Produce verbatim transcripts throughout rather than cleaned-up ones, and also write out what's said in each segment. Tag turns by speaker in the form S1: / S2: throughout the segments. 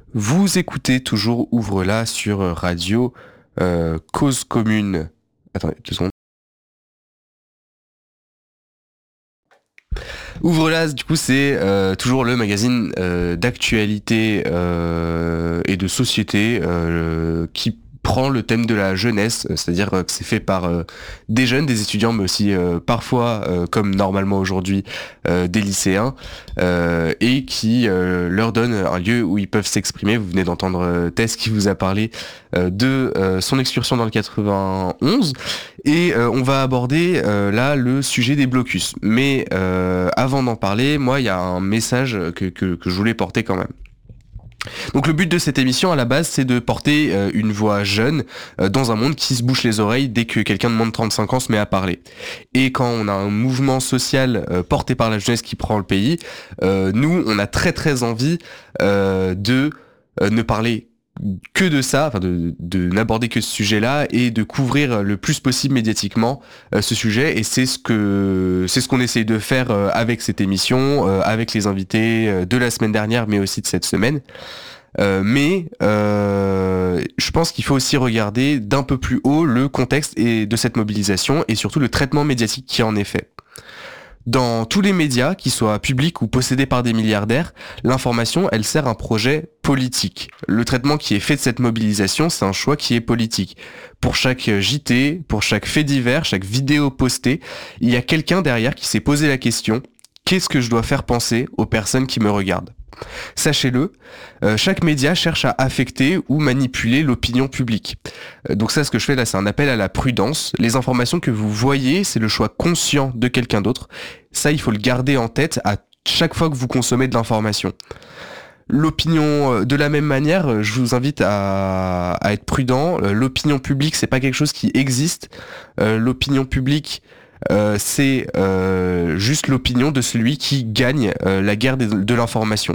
S1: Vous écoutez toujours Ouvre-la sur Radio euh, Cause Commune. Attendez, deux secondes. Ouvre-la, du coup, c'est euh, toujours le magazine euh, d'actualité euh, et de société euh, qui prend le thème de la jeunesse, c'est-à-dire que c'est fait par euh, des jeunes, des étudiants, mais aussi euh, parfois, euh, comme normalement aujourd'hui, euh, des lycéens, euh, et qui euh, leur donne un lieu où ils peuvent s'exprimer. Vous venez d'entendre euh, Tess qui vous a parlé euh, de euh, son excursion dans le quatre-vingt-onze, et euh, on va aborder euh, là le sujet des blocus. Mais euh, avant d'en parler, moi, il y a un message que, que, que je voulais porter quand même. Donc le but de cette émission à la base, c'est de porter euh, une voix jeune euh, dans un monde qui se bouche les oreilles dès que quelqu'un de moins de trente-cinq ans se met à parler. Et quand on a un mouvement social euh, porté par la jeunesse qui prend le pays, euh, nous on a très très envie euh, de euh, ne parler que de ça, enfin de, de n'aborder que ce sujet-là et de couvrir le plus possible médiatiquement euh, ce sujet. Et c'est ce que c'est ce qu'on essaye de faire euh, avec cette émission, euh, avec les invités euh, de la semaine dernière, mais aussi de cette semaine. Euh, mais euh, je pense qu'il faut aussi regarder d'un peu plus haut le contexte et de cette mobilisation et surtout le traitement médiatique qui en est fait. Dans tous les médias, qu'ils soient publics ou possédés par des milliardaires, l'information, elle sert un projet politique. Le traitement qui est fait de cette mobilisation, c'est un choix qui est politique. Pour chaque J T, pour chaque fait divers, chaque vidéo postée, il y a quelqu'un derrière qui s'est posé la question « Qu'est-ce que je dois faire penser aux personnes qui me regardent ?» Sachez-le, euh, chaque média cherche à affecter ou manipuler l'opinion publique. Euh, donc ça, ce que je fais là, c'est un appel à la prudence. Les informations que vous voyez, c'est le choix conscient de quelqu'un d'autre. Ça, il faut le garder en tête à chaque fois que vous consommez de l'information. L'opinion, de la même manière, je vous invite à, à être prudent. L'opinion publique, c'est pas quelque chose qui existe. Euh, l'opinion publique, Euh, c'est euh, juste l'opinion de celui qui gagne euh, la guerre de, de l'information.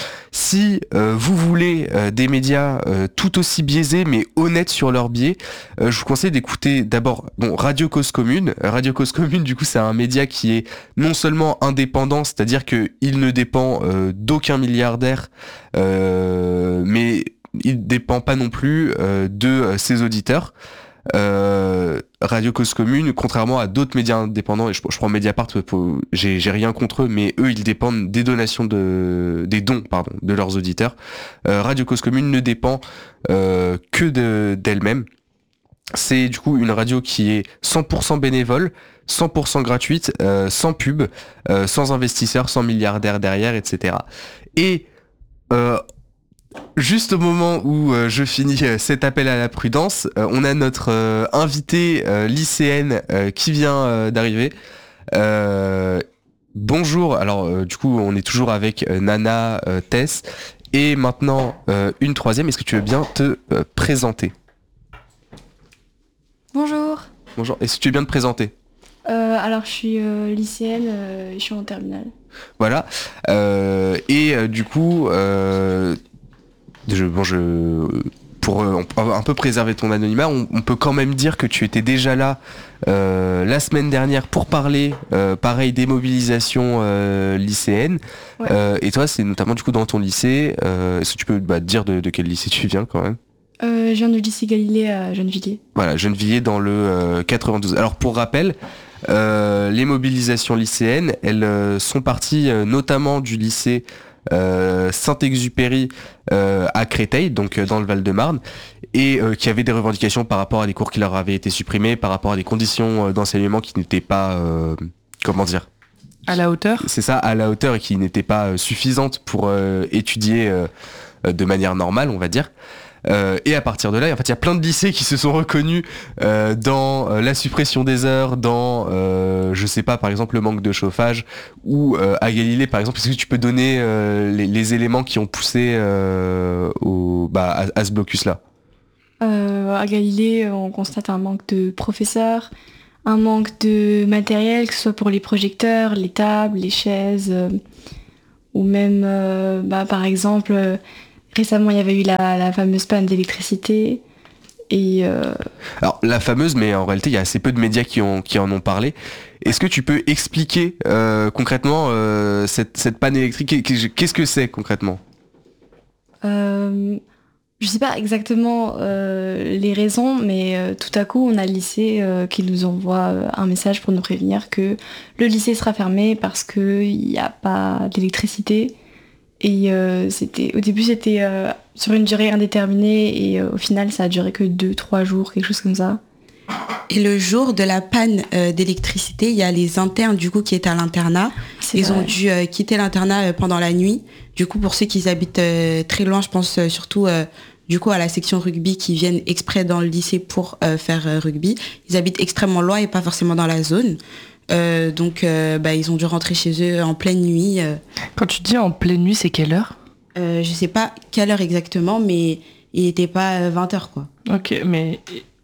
S1: Si euh, vous voulez euh, des médias euh, tout aussi biaisés mais honnêtes sur leur biais, euh, je vous conseille d'écouter d'abord bon, Radio Cause Commune. Radio Cause Commune, du coup, c'est un média qui est non seulement indépendant, c'est-à-dire qu'il ne dépend euh, d'aucun milliardaire, euh, mais il dépend pas non plus euh, de euh, ses auditeurs. Euh, Radio Cause Commune, contrairement à d'autres médias indépendants, et je, je prends Mediapart, pour, j'ai, j'ai rien contre eux, mais eux, ils dépendent des donations de, des dons, pardon, de leurs auditeurs. Euh, Radio Cause Commune ne dépend euh, que de, d'elle-même. C'est du coup une radio qui est cent pour cent bénévole, cent pour cent gratuite, euh, sans pub, euh, sans investisseurs, sans milliardaires derrière, et cetera. Et euh, juste au moment où euh, je finis euh, cet appel à la prudence, euh, on a notre euh, invitée euh, lycéenne euh, qui vient euh, d'arriver. Euh, bonjour, alors euh, du coup on est toujours avec euh, Nana, euh, Tess, et maintenant euh, une troisième. Est-ce que tu veux bien te euh, présenter ?
S2: Bonjour.
S1: Bonjour, est-ce que tu veux bien te présenter ?
S2: Euh, alors je suis euh, lycéenne, euh, je suis en terminale.
S1: Voilà, euh, et euh, du coup... Euh, Je, bon, je, pour euh, un peu préserver ton anonymat, on, on peut quand même dire que tu étais déjà là euh, la semaine dernière pour parler, euh, pareil, des mobilisations euh, lycéennes.
S2: Ouais.
S1: Euh, et toi, c'est notamment du coup dans ton lycée. Euh, est-ce que tu peux bah, dire de, de quel lycée tu viens quand même ?
S2: Euh, je viens du lycée Galilée à Gennevilliers.
S1: Voilà, Gennevilliers dans le euh, quatre-vingt-douze. Alors pour rappel, euh, les mobilisations lycéennes, elles euh, sont parties euh, notamment du lycée Euh, Saint-Exupéry euh, à Créteil, donc euh, dans le Val-de-Marne, et euh, qui avait des revendications par rapport à des cours qui leur avaient été supprimés, par rapport à des conditions euh, d'enseignement qui n'étaient pas, euh, comment dire,
S3: à la hauteur.
S1: C'est ça, à la hauteur, et qui n'étaient pas euh, suffisantes pour euh, étudier euh, euh, de manière normale, on va dire. Euh, et à partir de là, en fait, il y a plein de lycées qui se sont reconnus euh, dans euh, la suppression des heures, dans, euh, je sais pas, par exemple, le manque de chauffage, ou euh, à Galilée, par exemple, est-ce que tu peux donner euh, les, les éléments qui ont poussé euh, au, bah, à, à ce blocus-là ?
S2: Euh, à Galilée, on constate un manque de professeurs, un manque de matériel, que ce soit pour les projecteurs, les tables, les chaises, euh, ou même, euh, bah, par exemple... Euh, récemment, il y avait eu la, la fameuse panne d'électricité. Et euh...
S1: Alors, la fameuse, mais en réalité, il y a assez peu de médias qui, ont, qui en ont parlé. Est-ce que tu peux expliquer euh, concrètement euh, cette, cette panne électrique ? Qu'est-ce que c'est concrètement ?
S2: Euh, je sais pas exactement euh, les raisons, mais euh, tout à coup, on a le lycée euh, qui nous envoie euh, un message pour nous prévenir que le lycée sera fermé parce qu'il n'y a pas d'électricité. Et euh, c'était, au début, c'était euh, sur une durée indéterminée et euh, au final, ça a duré que deux, trois jours, quelque chose comme ça.
S3: Et le jour de la panne euh, d'électricité, il y a les internes du coup qui étaient à l'internat.
S2: C'est
S3: Ils
S2: vrai.
S3: ont dû euh, quitter l'internat euh, pendant la nuit. Du coup, pour ceux qui habitent euh, très loin, je pense euh, surtout euh, du coup à la section rugby qui viennent exprès dans le lycée pour euh, faire euh, rugby. Ils habitent extrêmement loin et pas forcément dans la zone. Euh, donc, euh, bah, ils ont dû rentrer chez eux en pleine nuit. Euh,
S4: Quand tu dis en pleine nuit, c'est quelle heure?
S3: euh, je sais pas quelle heure exactement, mais il était pas euh, vingt heures quoi.
S4: Ok, mais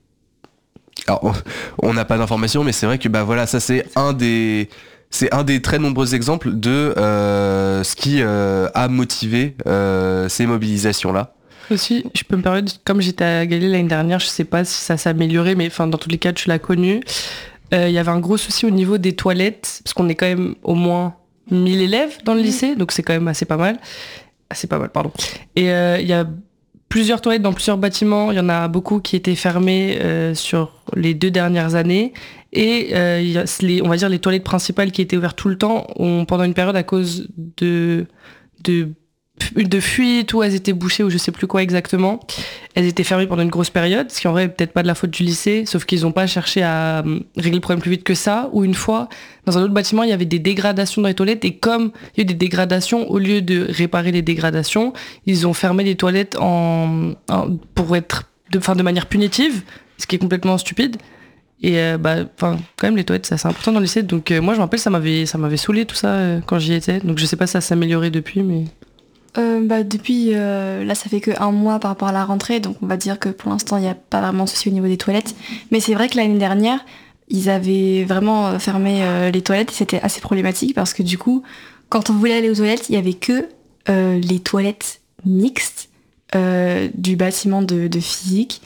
S1: Alors, on n'a pas d'informations, mais c'est vrai que bah voilà, ça c'est un des c'est un des très nombreux exemples de euh, ce qui euh, a motivé euh, ces mobilisations-là.
S4: aussi, je peux me permettre, comme j'étais à Galilée l'année dernière, je sais pas si ça s'est amélioré, mais enfin dans tous les cas, tu l'as connu. Euh, Il y avait un gros souci au niveau des toilettes, parce qu'on est quand même au moins mille élèves dans le lycée, donc c'est quand même assez pas mal. Assez pas mal, pardon. Et euh, il y a plusieurs toilettes dans plusieurs bâtiments. Il y en a beaucoup qui étaient fermées euh, sur les deux dernières années. Et euh, il y a les, on va dire les toilettes principales qui étaient ouvertes tout le temps, ont, pendant une période à cause de, de, de fuite ou elles étaient bouchées ou je sais plus quoi exactement. Elles étaient fermées pendant une grosse période, ce qui en vrai est peut-être pas de la faute du lycée, sauf qu'ils n'ont pas cherché à euh, régler le problème plus vite que ça. Ou une fois, dans un autre bâtiment, il y avait des dégradations dans les toilettes et comme il y a eu des dégradations, au lieu de réparer les dégradations, ils ont fermé les toilettes en, en- pour être de, enfin, de manière punitive, ce qui est complètement stupide. Et euh, bah, enfin, quand même les toilettes, c'est assez important dans le lycée. Donc euh, moi, je me rappelle, ça m'avait, ça m'avait saoulé tout ça euh, quand j'y étais. Donc je sais pas si ça s'est amélioré depuis, mais
S2: Euh, bah, depuis, euh, là, ça fait que un mois par rapport à la rentrée, donc on va dire que pour l'instant, il n'y a pas vraiment de souci au niveau des toilettes. Mais c'est vrai que l'année dernière, ils avaient vraiment euh, fermé euh, les toilettes et c'était assez problématique parce que du coup, quand on voulait aller aux toilettes, il y avait que euh, les toilettes mixtes euh, du bâtiment de, de physique.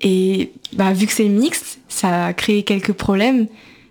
S2: Et bah, vu que c'est mixte, ça a créé quelques problèmes.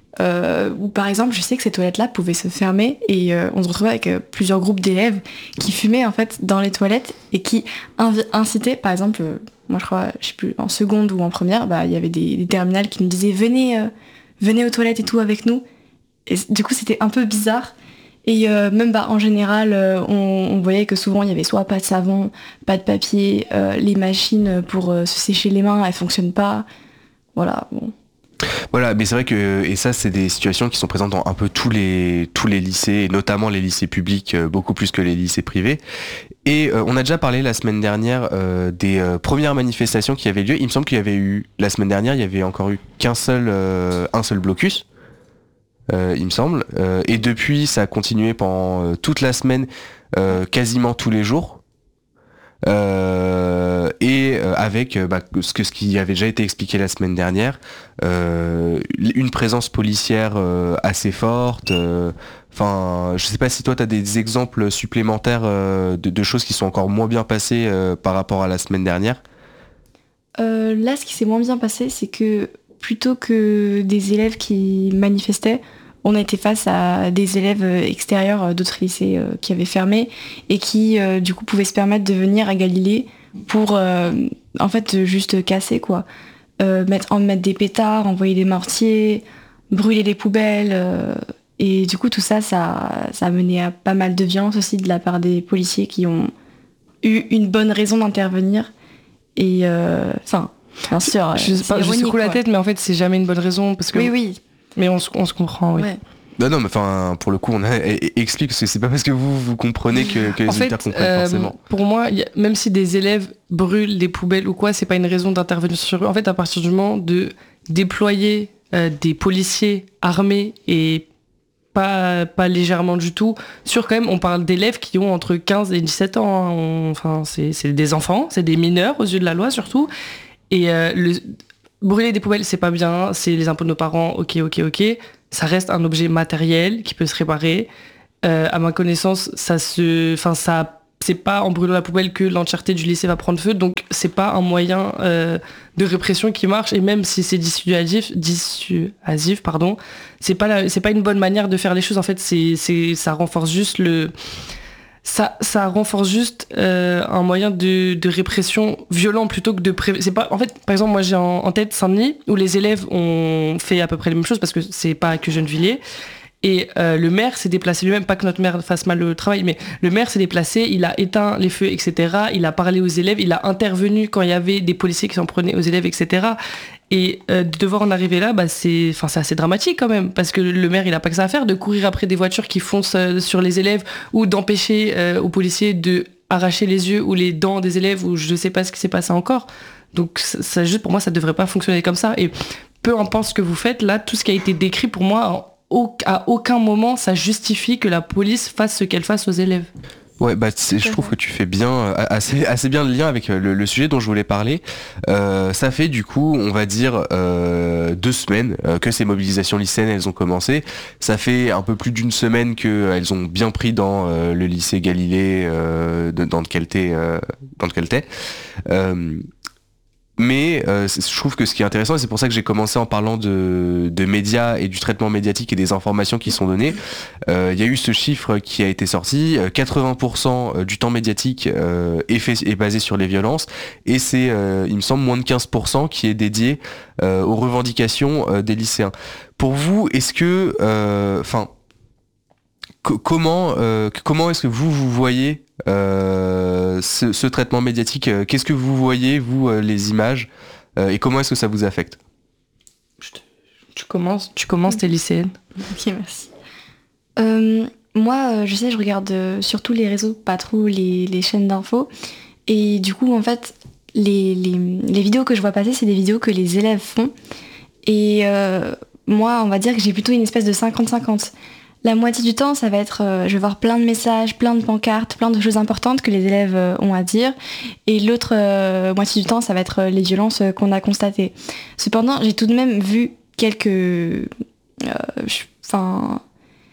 S2: Euh, où par exemple, je sais que ces toilettes-là pouvaient se fermer et euh, on se retrouvait avec euh, plusieurs groupes d'élèves qui fumaient en fait dans les toilettes et qui invi- incitaient, par exemple, euh, moi je crois, je sais plus, en seconde ou en première, bah il y avait des, des terminales qui nous disaient venez, euh, venez aux toilettes et tout avec nous. Et c- du coup, c'était un peu bizarre. Et euh, même bah, en général, euh, on, on voyait que souvent il y avait soit pas de savon, pas de papier, euh, les machines pour euh, se sécher les mains, elles fonctionnent pas. Voilà, bon.
S1: Voilà, mais c'est vrai que et ça c'est des situations qui sont présentes dans un peu tous les tous les lycées, et notamment les lycées publics, euh, beaucoup plus que les lycées privés. Et euh, on a déjà parlé la semaine dernière euh, des euh, premières manifestations qui avaient lieu. Il me semble qu'il y avait eu la semaine dernière, il y avait encore eu qu'un seul euh, un seul blocus. Euh, il me semble. Euh, et depuis, ça a continué pendant euh, toute la semaine, euh, quasiment tous les jours. Euh, et euh, avec euh, bah, ce, que, ce qui avait déjà été expliqué la semaine dernière, euh, une présence policière euh, assez forte. Enfin, euh, je sais pas si toi tu as des exemples supplémentaires euh, de, de choses qui sont encore moins bien passées euh, par rapport à la semaine dernière.
S2: Euh, là, ce qui s'est moins bien passé, c'est que plutôt que des élèves qui manifestaient, on a été face à des élèves euh, extérieurs euh, d'autres lycées euh, qui avaient fermé et qui, euh, du coup, pouvaient se permettre de venir à Galilée pour, euh, en fait, juste casser, quoi. Euh, mettre, en mettre des pétards, envoyer des mortiers, brûler des poubelles. euh, et du coup, tout ça, ça, ça a mené à pas mal de violence aussi de la part des policiers qui ont eu une bonne raison d'intervenir. Et euh, enfin, bien sûr,
S4: je sais
S2: c'est
S4: pas, je
S2: ironique,
S4: secoue la
S2: quoi.
S4: tête, mais en fait c'est jamais une bonne raison parce que.
S2: Oui, oui.
S4: Mais on, se- on se comprend, oui.
S2: Ouais.
S1: Non, non, mais enfin, pour le coup, on a e- e- explique parce que c'est pas parce que vous vous comprenez que, que les
S4: En fait,
S1: auditeurs comprennent
S4: euh,
S1: forcément.
S4: pour moi, il y a- même si des élèves brûlent des poubelles ou quoi, c'est pas une raison d'intervenir sur eux. En fait, à partir du moment de déployer euh, des policiers armés et pas, pas légèrement du tout, sur quand même, on parle d'élèves qui ont entre quinze et dix-sept ans. Hein. On- Enfin, c'est c'est des enfants, c'est des mineurs aux yeux de la loi surtout. Et euh, le, brûler des poubelles, c'est pas bien, c'est les impôts de nos parents, ok, ok, ok. Ça reste un objet matériel qui peut se réparer. Euh, à ma connaissance, ça se, enfin ça, c'est pas en brûlant la poubelle que l'entièreté du lycée va prendre feu, donc c'est pas un moyen euh, de répression qui marche. Et même si c'est dissuasif, dissuasif, pardon, c'est pas, la- c'est pas une bonne manière de faire les choses. En fait, c'est, c'est, ça renforce juste le Ça, ça renforce juste euh, un moyen de, de répression violent plutôt que de pré... c'est pas en fait par exemple moi j'ai en, en tête Saint-Denis où les élèves ont fait à peu près les mêmes choses parce que c'est pas que Gennevilliers et euh, le maire s'est déplacé lui-même, pas que notre maire fasse mal le travail, mais le maire s'est déplacé, il a éteint les feux, et cetera. Il a parlé aux élèves, il a intervenu quand il y avait des policiers qui s'en prenaient aux élèves, et cetera. Et euh, de devoir en arriver là, bah c'est, enfin c'est assez dramatique quand même, parce que le maire il a pas que ça à faire, de courir après des voitures qui foncent euh, sur les élèves ou d'empêcher euh, aux policiers de arracher les yeux ou les dents des élèves ou je sais pas ce qui s'est passé encore. Donc ça, ça juste pour moi ça devrait pas fonctionner comme ça. Et peu importe ce que vous faites là, tout ce qui a été décrit pour moi à aucun moment ça justifie que la police fasse ce qu'elle fasse aux élèves.
S1: Ouais, bah je trouve que tu fais bien, assez, assez bien le lien avec le, le sujet dont je voulais parler. Euh, ça fait du coup, on va dire, euh, deux semaines euh, que ces mobilisations lycéennes, elles ont commencé. Ça fait un peu plus d'une semaine qu'elles ont bien pris dans euh, le lycée Galilée, euh, de, dans lequel t'es. Euh, dans lequel t'es. Euh, Mais euh, je trouve que ce qui est intéressant, et c'est pour ça que j'ai commencé en parlant de, de médias et du traitement médiatique et des informations qui sont données, il euh, y a eu ce chiffre qui a été sorti, quatre-vingts pour cent du temps médiatique euh, est, fait, est basé sur les violences, et c'est, euh, il me semble, moins de quinze pour cent qui est dédié euh, aux revendications euh, des lycéens. Pour vous, est-ce que... Enfin... Euh, Comment, euh, comment est-ce que vous, vous voyez euh, ce, ce traitement médiatique? Qu'est-ce que vous voyez, vous, euh, les images, euh, et comment est-ce que ça vous affecte?
S4: Tu commences, tu commences, t'es lycéenne.
S2: Ok, merci. Euh, moi, euh, je sais, je regarde euh, surtout les réseaux, pas trop les, les chaînes d'infos. Et du coup, en fait, les, les, les vidéos que je vois passer, c'est des vidéos que les élèves font. Et euh, moi, on va dire que j'ai plutôt une espèce de cinquante cinquante. La moitié du temps, ça va être, euh, je vais voir plein de messages, plein de pancartes, plein de choses importantes que les élèves euh, ont à dire. Et l'autre euh, moitié du temps, ça va être euh, les violences euh, qu'on a constatées. Cependant, j'ai tout de même vu quelques euh, enfin,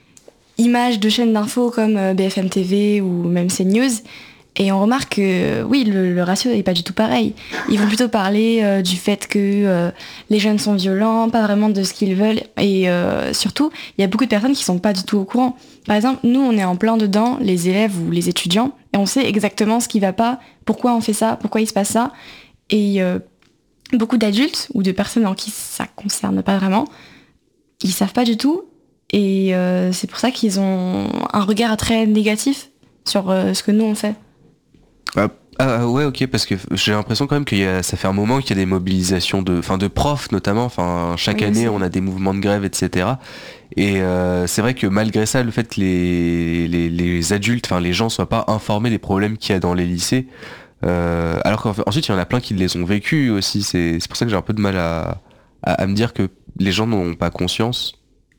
S2: images de chaînes d'infos comme euh, B F M T V ou même CNews. Et on remarque que oui, le, le ratio n'est pas du tout pareil. Ils vont plutôt parler euh, du fait que euh, les jeunes sont violents, pas vraiment de ce qu'ils veulent. Et euh, surtout, il y a beaucoup de personnes qui sont pas du tout au courant. Par exemple, nous, on est en plein dedans, les élèves ou les étudiants, et on sait exactement ce qui va pas, pourquoi on fait ça, pourquoi il se passe ça. Et euh, beaucoup d'adultes ou de personnes en qui ça concerne pas vraiment, ils savent pas du tout. Et euh, c'est pour ça qu'ils ont un regard très négatif sur euh, ce que nous on fait.
S1: Ah, ah ouais, ok, parce que j'ai l'impression quand même qu'il y a, ça fait un moment qu'il y a des mobilisations de, enfin de profs notamment, enfin chaque oui, année c'est... on a des mouvements de grève, et cetera. Et euh, c'est vrai que malgré ça, le fait que les, les, les adultes, enfin les gens soient pas informés des problèmes qu'il y a dans les lycées, euh, alors qu'ensuite il y en a plein qui les ont vécus aussi. C'est, c'est pour ça que j'ai un peu de mal à, à, à me dire que les gens n'ont pas conscience.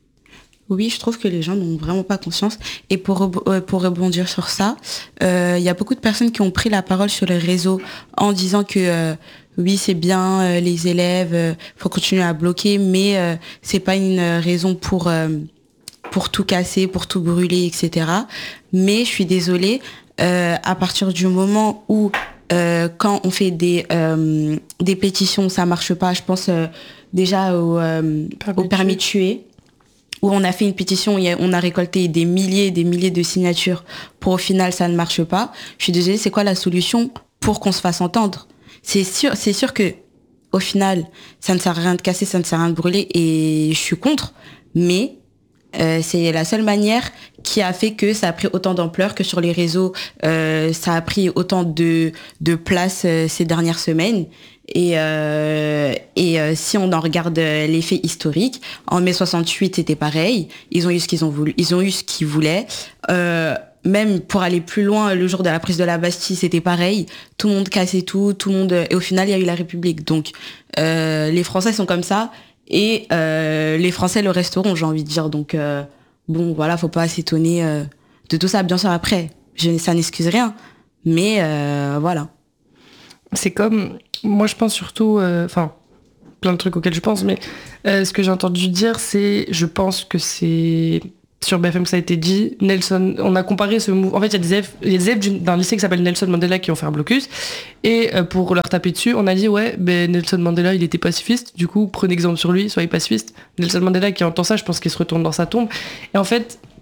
S3: Oui, je trouve que les gens n'ont vraiment pas conscience. Et pour, re- pour rebondir sur ça, il euh, y a beaucoup de personnes qui ont pris la parole sur les réseaux en disant que euh, oui, c'est bien, euh, les élèves, euh, faut continuer à bloquer, mais euh, c'est pas une raison pour euh, pour tout casser, pour tout brûler, et cetera. Mais je suis désolée, euh, à partir du moment où euh, quand on fait des euh, des pétitions, ça marche pas. Je pense euh, déjà au, euh, au permis de tuer, où on a fait une pétition, on a récolté des milliers et des milliers de signatures pour au final ça ne marche pas. Je suis désolée, c'est quoi la solution pour qu'on se fasse entendre? C'est sûr, c'est sûr que au final, ça ne sert à rien de casser, ça ne sert à rien de brûler et je suis contre, mais euh, c'est la seule manière qui a fait que ça a pris autant d'ampleur, que sur les réseaux, euh, ça a pris autant de, de place euh, ces dernières semaines. Et, euh, et euh, si on en regarde les faits historiques, en mai soixante-huit c'était pareil, ils ont eu ce qu'ils ont voulu, ils ont eu ce qu'ils voulaient. Euh, même pour aller plus loin, le jour de la prise de la Bastille c'était pareil, tout le monde cassait tout, tout le monde, et au final il y a eu la République. Donc euh, les Français sont comme ça et euh, les Français le resteront, j'ai envie de dire. Donc euh, bon voilà, faut pas s'étonner euh, de tout ça. Bien sûr après, je, ça n'excuse rien, mais euh, voilà.
S4: C'est comme moi je pense surtout, enfin euh, plein de trucs auxquels je pense, mais euh, ce que j'ai entendu dire, c'est, je pense que c'est sur B F M que ça a été dit, Nelson, on a comparé ce mouvement, en fait il y a des élèves, il y a des élèves d'un lycée qui s'appelle Nelson Mandela qui ont fait un blocus, et euh, pour leur taper dessus, on a dit ouais, ben Nelson Mandela il était pacifiste, du coup prenez exemple sur lui, soyez pacifiste. Nelson Mandela qui entend ça, je pense qu'il se retourne dans sa tombe, et en fait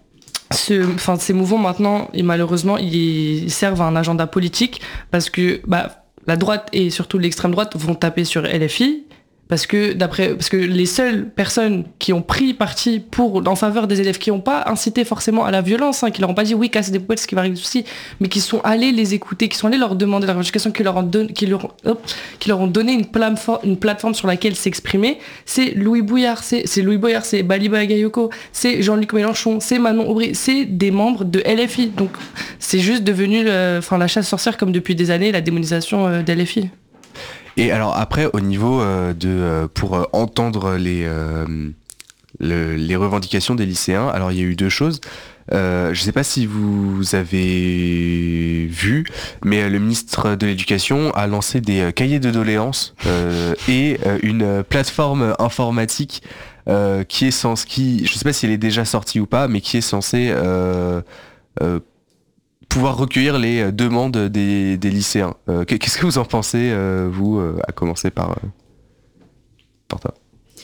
S4: ce, enfin, ces mouvements maintenant, et malheureusement, ils servent à un agenda politique parce que bah, la droite et surtout l'extrême droite vont taper sur L F I. Parce que, d'après, parce que les seules personnes qui ont pris parti pour, en faveur des élèves, qui n'ont pas incité forcément à la violence, hein, qui leur ont pas dit oui, cassez des poubelles, ce qui va arriver aussi, mais qui sont allés les écouter, qui sont allés leur demander la revendication, qui leur ont, don, qui leur, hop, qui leur ont donné une, plateforme, une plateforme sur laquelle s'exprimer, c'est Louis Bouillard, c'est, c'est Louis Boyard, c'est Baliba Bagayoko, c'est Jean-Luc Mélenchon, c'est Manon Aubry, c'est des membres de L F I. Donc c'est juste devenu le, enfin, la chasse sorcière comme depuis des années, la démonisation euh, d'L F I.
S1: Et alors après, au niveau euh, de euh, pour euh, entendre les euh, le, les revendications des lycéens, alors il y a eu deux choses. Euh, je ne sais pas si vous avez vu, mais le ministre de l'Éducation a lancé des euh, cahiers de doléances euh, et euh, une plateforme informatique euh, qui est censée, qui, je ne sais pas si elle est déjà sortie ou pas, mais qui est censée euh, euh, pouvoir recueillir les demandes des, des lycéens. Euh, qu'est-ce que vous en pensez, euh, vous, euh, à commencer par, euh, par toi?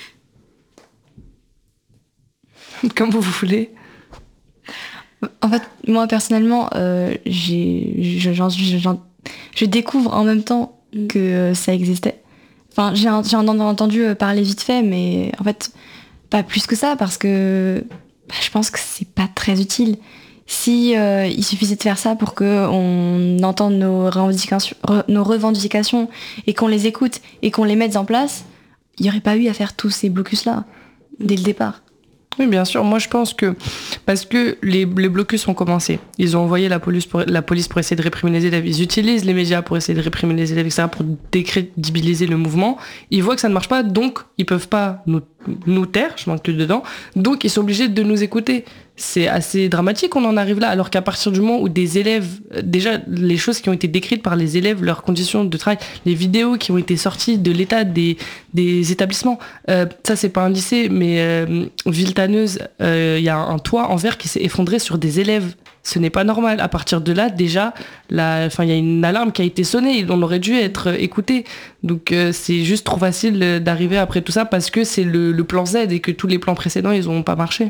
S4: Comme vous voulez.
S2: En fait, moi personnellement, euh, j'ai, je, j'en, j'en, je découvre en même temps que euh, ça existait. Enfin, j'ai, j'ai entendu parler vite fait, mais en fait, pas plus que ça, parce que bah, je pense que c'est pas très utile. Si euh, il suffisait de faire ça pour qu'on entende nos revendications, re, nos revendications et qu'on les écoute et qu'on les mette en place, il n'y aurait pas eu à faire tous ces blocus-là dès le départ.
S4: Oui, bien sûr. Moi, je pense que parce que les, les blocus ont commencé, ils ont envoyé la police, pour, la police pour essayer de réprimer les élèves. Ils utilisent les médias pour essayer de réprimer les élèves, et cetera, pour décrédibiliser le mouvement. Ils voient que ça ne marche pas, donc ils peuvent pas nous, nous taire. Je manque tout dedans. Donc ils sont obligés de nous écouter. C'est assez dramatique qu'on en arrive là, alors qu'à partir du moment où des élèves, déjà les choses qui ont été décrites par les élèves, leurs conditions de travail, les vidéos qui ont été sorties de l'état des, des établissements, euh, ça c'est pas un lycée, mais euh, Villetaneuse, il euh, y a un toit en verre qui s'est effondré sur des élèves. Ce n'est pas normal. À partir de là, déjà, il y a une alarme qui a été sonnée, on aurait dû être écouté. Donc euh, c'est juste trop facile d'arriver après tout ça parce que c'est le, le plan Z et que tous les plans précédents, ils n'ont pas marché.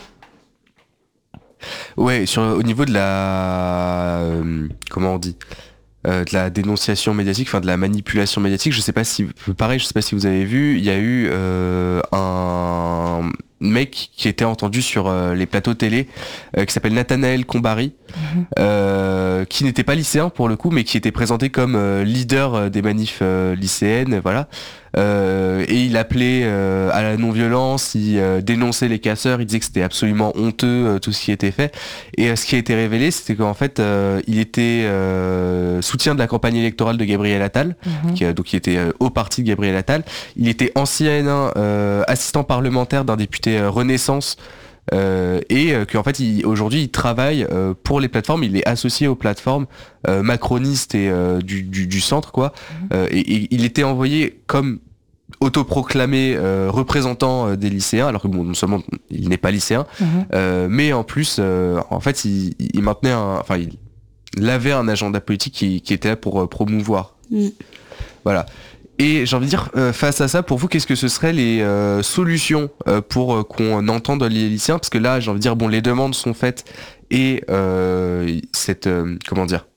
S1: Ouais, sur, au niveau de la... Euh, comment on dit euh, de la dénonciation médiatique, enfin de la manipulation médiatique, je sais pas si... Pareil, je sais pas si vous avez vu, il y a eu euh, un mec qui était entendu sur euh, les plateaux télé, euh, qui s'appelle Nathanaël Combary, mmh. euh, qui n'était pas lycéen pour le coup, mais qui était présenté comme euh, leader des manifs euh, lycéennes, voilà. Euh, et il appelait euh, à la non-violence, il euh, dénonçait les casseurs, il disait que c'était absolument honteux euh, tout ce qui était fait. Et euh, ce qui a été révélé, c'était qu'en fait, euh, il était euh, soutien de la campagne électorale de Gabriel Attal, mmh. qui, euh, donc il était euh, au parti de Gabriel Attal. Il était ancien euh, assistant parlementaire d'un député euh, Renaissance. Euh, et euh, qu'en fait il, aujourd'hui il travaille euh, pour les plateformes, il est associé aux plateformes euh, macronistes et euh, du, du, du centre quoi, mmh. euh, et, et il était envoyé comme autoproclamé euh, représentant euh, des lycéens, alors que bon, non seulement il n'est pas lycéen, mmh. euh, mais en plus euh, en fait il, il maintenait un, enfin il, il avait un agenda politique qui, qui était là pour euh, promouvoir. Mmh. Voilà. Et j'ai envie de dire, euh, face à ça, pour vous, qu'est-ce que ce seraient les euh, solutions euh, pour euh, qu'on entende les lycéens? Parce que là, j'ai envie de dire, bon, les demandes sont faites et euh, cette, euh, comment dire,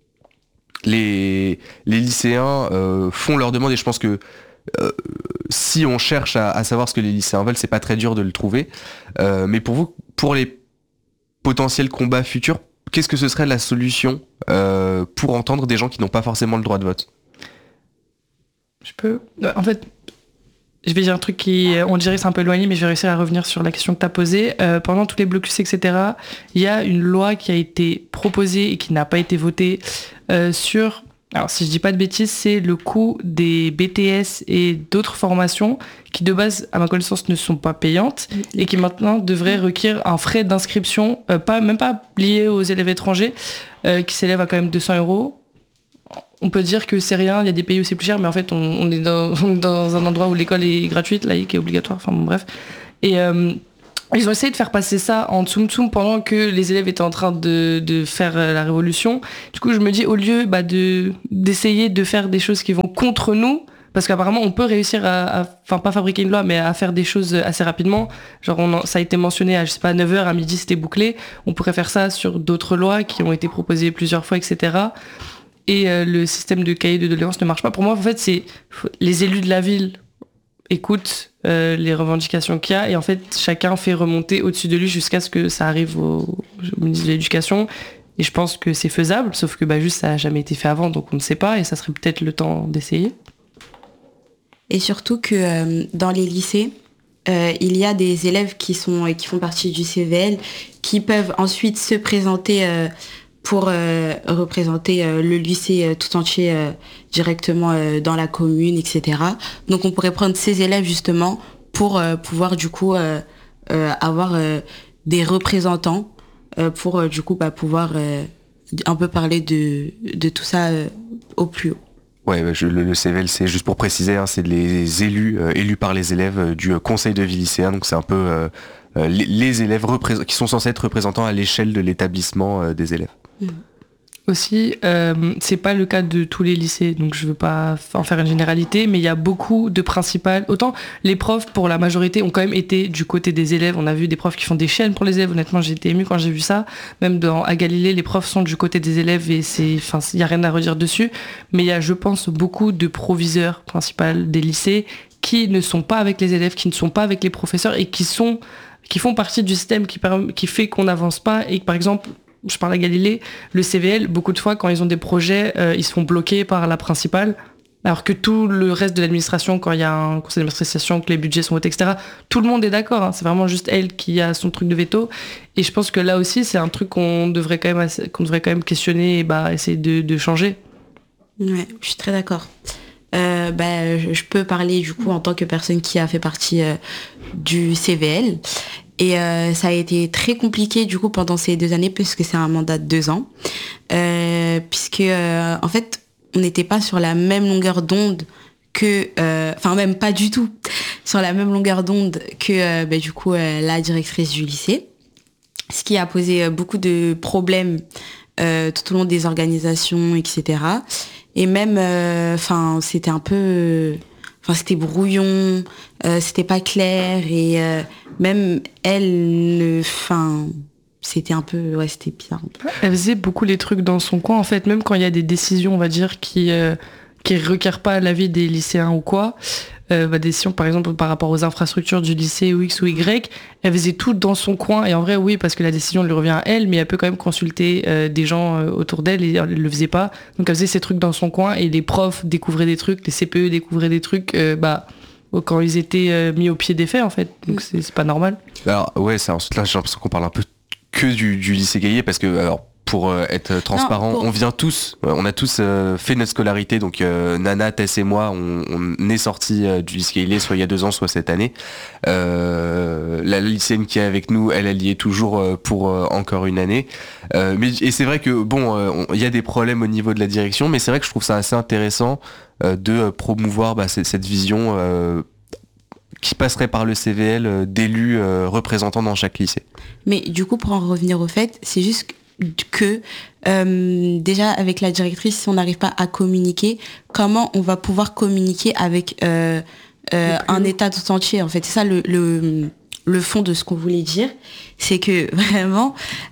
S1: les, les lycéens euh, font leurs demandes et je pense que euh, si on cherche à, à savoir ce que les lycéens veulent, c'est pas très dur de le trouver. Euh, mais pour vous, pour les potentiels combats futurs, qu'est-ce que ce serait la solution euh, pour entendre des gens qui n'ont pas forcément le droit de vote?
S4: Je peux. En fait, je vais dire un truc qui, on dirait c'est un peu éloigné, mais je vais réussir à revenir sur la question que tu as posée. Euh, pendant tous les blocus, et cetera, il y a une loi qui a été proposée et qui n'a pas été votée euh, sur... Alors, si je dis pas de bêtises, c'est le coût des B T S et d'autres formations qui, de base, à ma connaissance, ne sont pas payantes et qui maintenant devraient requérir un frais d'inscription, euh, pas, même pas lié aux élèves étrangers, euh, qui s'élève à quand même deux cents euros. On peut dire que c'est rien, il y a des pays où c'est plus cher, mais en fait, on, on est dans, dans un endroit où l'école est gratuite, laïque et obligatoire, enfin bon, bref. Et euh, ils ont essayé de faire passer ça en tsum tsum pendant que les élèves étaient en train de, de faire la révolution. Du coup, je me dis, au lieu bah, de, d'essayer de faire des choses qui vont contre nous, parce qu'apparemment on peut réussir à, enfin pas fabriquer une loi, mais à faire des choses assez rapidement. Genre on en, ça a été mentionné à, je sais pas, neuf heures, à midi c'était bouclé. On pourrait faire ça sur d'autres lois qui ont été proposées plusieurs fois, et cetera. Et euh, le système de cahier de doléances ne marche pas. Pour moi, en fait, c'est les élus de la ville écoutent euh, les revendications qu'il y a, et en fait, chacun fait remonter au-dessus de lui jusqu'à ce que ça arrive au, au ministre de l'Éducation. Et je pense que c'est faisable, sauf que bah, juste ça n'a jamais été fait avant, donc on ne sait pas, et ça serait peut-être le temps d'essayer.
S3: Et surtout que euh, dans les lycées, euh, il y a des élèves qui, sont, qui font partie du C V L, qui peuvent ensuite se présenter euh, pour euh, représenter euh, le lycée euh, tout entier euh, directement euh, dans la commune, et cetera. Donc on pourrait prendre ces élèves justement pour euh, pouvoir du coup euh, euh, avoir euh, des représentants euh, pour euh, du coup bah, pouvoir euh, un peu parler de, de tout ça euh, au plus haut.
S1: Ouais, bah, je, le, le C V L, c'est juste pour préciser, hein, c'est les élus euh, élus par les élèves euh, du euh, conseil de vie lycéen, donc c'est un peu euh, euh, les, les élèves représ- qui sont censés être représentants à l'échelle de l'établissement euh, des élèves.
S3: Mmh.
S4: Aussi, euh, c'est pas le cas de tous les lycées, donc je veux pas en faire une généralité, mais il y a beaucoup de principales. Autant les profs, pour la majorité, ont quand même été du côté des élèves. On a vu des profs qui font des chaînes pour les élèves. Honnêtement, j'ai été émue quand j'ai vu ça. Même dans, à Galilée, les profs sont du côté des élèves et c'est, enfin, il y a rien à redire dessus. Mais il y a, je pense, beaucoup de proviseurs principaux des lycées qui ne sont pas avec les élèves, qui ne sont pas avec les professeurs et qui sont, qui font partie du système qui, qui fait qu'on n'avance pas et que, par exemple, je parle à Galilée, le C V L, beaucoup de fois, quand ils ont des projets, euh, ils se font bloquer par la principale, alors que tout le reste de l'administration, quand il y a un conseil d'administration, que les budgets sont votés, et cetera, tout le monde est d'accord, hein, c'est vraiment juste elle qui a son truc de veto, et je pense que là aussi, c'est un truc qu'on devrait quand même, qu'on devrait quand même questionner et bah, essayer de, de changer.
S3: Ouais, je suis très d'accord. Euh, bah, je peux parler du coup en tant que personne qui a fait partie euh, du C V L. Et euh, ça a été très compliqué du coup pendant ces deux années puisque c'est un mandat de deux ans. Euh, puisque euh, en fait, on n'était pas sur la même longueur d'onde que... Enfin, euh, même pas du tout sur la même longueur d'onde que euh, bah, du coup euh, la directrice du lycée. Ce qui a posé euh, beaucoup de problèmes euh, tout au long des organisations, et cetera. Et même, enfin, euh, c'était un peu... Enfin, c'était brouillon, euh, c'était pas clair et euh, même elle, enfin, c'était un peu, ouais, c'était bizarre.
S4: Elle faisait beaucoup les trucs dans son coin en fait, même quand il y a des décisions, on va dire, qui euh, qui requièrent pas l'avis des lycéens ou quoi. Euh, bah, des décisions par exemple par rapport aux infrastructures du lycée ou X ou Y, elle faisait tout dans son coin et en vrai oui parce que la décision lui revient à elle, mais elle peut quand même consulter euh, des gens euh, autour d'elle et elle le faisait pas, donc elle faisait ses trucs dans son coin et les profs découvraient des trucs, les C P E découvraient des trucs euh, bah quand ils étaient euh, mis au pied des faits en fait, donc c'est, c'est pas normal.
S1: Alors ouais, ça, ensuite là j'ai l'impression qu'on parle un peu que du, du lycée Gaillet parce que alors pour euh, être transparent, non, pour... on vient tous, on a tous euh, fait notre scolarité, donc euh, Nana, Tess et moi, on, on est sortis euh, du lycée Gaillet, soit il y a deux ans, soit cette année. Euh, la lycéenne qui est avec nous, elle, elle y est toujours euh, pour euh, encore une année. Euh, mais, et c'est vrai que bon, il euh, y a des problèmes au niveau de la direction, mais c'est vrai que je trouve ça assez intéressant euh, de promouvoir bah, cette, cette vision euh, qui passerait par le C V L euh, d'élus euh, représentants dans chaque lycée.
S3: Mais du coup, pour en revenir au fait, c'est juste que que euh, déjà avec la directrice, si on n'arrive pas à communiquer, comment on va pouvoir communiquer avec euh, euh, un État tout entier en fait. C'est ça le, le, le fond de ce qu'on voulait dire, c'est que vraiment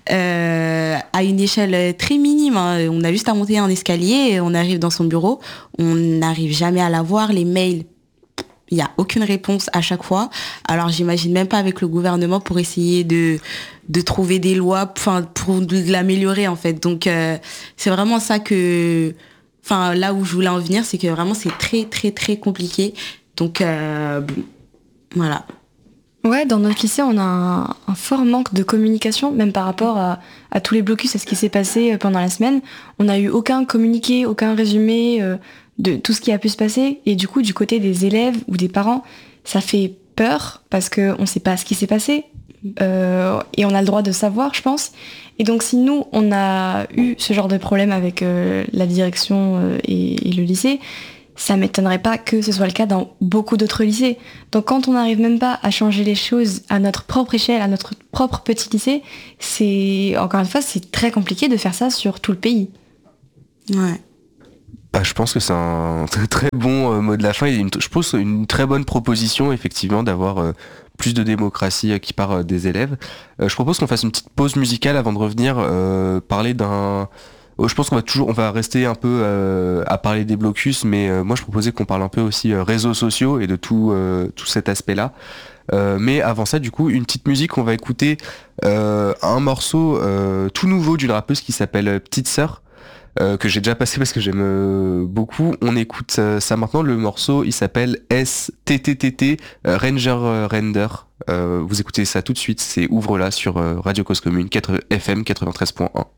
S3: euh, à une échelle très minime, hein, on a juste à monter un escalier et on arrive dans son bureau, on n'arrive jamais à la voir, les mails, il n'y a aucune réponse à chaque fois. Alors j'imagine même pas avec le gouvernement pour essayer de de trouver des lois, enfin pour de l'améliorer en fait. Donc euh, c'est vraiment ça que, enfin là où je voulais en venir, c'est que vraiment c'est très très très compliqué. Donc euh, voilà.
S2: Ouais, dans notre lycée, on a un, un fort manque de communication, même par rapport à, à tous les blocus, à ce qui s'est passé pendant la semaine. On n'a eu aucun communiqué, aucun résumé euh, de tout ce qui a pu se passer. Et du coup, du côté des élèves ou des parents, ça fait peur parce qu'on ne sait pas ce qui s'est passé. Euh, et on a le droit de savoir, je pense. Et donc, si nous, on a eu ce genre de problème avec euh, la direction euh, et, et le lycée, ça m'étonnerait pas que ce soit le cas dans beaucoup d'autres lycées. Donc quand on n'arrive même pas à changer les choses à notre propre échelle, à notre propre petit lycée, c'est, encore une fois, c'est très compliqué de faire ça sur tout le pays.
S3: Ouais.
S1: Ah, je pense que c'est un très, très bon euh, mot de la fin. Et une, je pense une très bonne proposition, effectivement, d'avoir euh, plus de démocratie euh, qui part euh, des élèves. Euh, je propose qu'on fasse une petite pause musicale avant de revenir euh, parler d'un... Oh, je pense qu'on va toujours, on va rester un peu euh, à parler des blocus, mais euh, moi je proposais qu'on parle un peu aussi euh, réseaux sociaux et de tout, euh, tout cet aspect-là. Euh, mais avant ça, du coup, une petite musique, on va écouter euh, un morceau euh, tout nouveau d'une rappeuse qui s'appelle Petite Sœur. Euh, que j'ai déjà passé parce que j'aime euh, beaucoup. On écoute euh, ça maintenant. Le morceau, il s'appelle S T T T T euh, Ranger euh, Render. Euh, vous écoutez ça tout de suite. C'est Ouvre-la sur euh, Radio Cause Commune quatre F M quatre-vingt-treize point un.